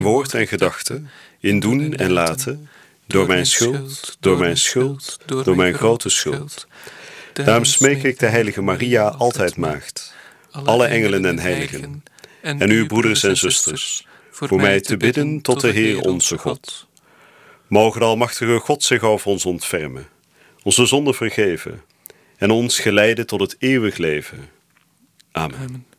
woord en gedachte, in doen en laten, door mijn schuld, door mijn grote schuld. Daarom smeek ik de heilige Maria, altijd maagd, alle engelen en heiligen, en uw broeders en zusters, voor mij te bidden tot de Heer onze God. Mogen de almachtige God zich over ons ontfermen, onze zonden vergeven en ons geleiden tot het eeuwig leven. Amen.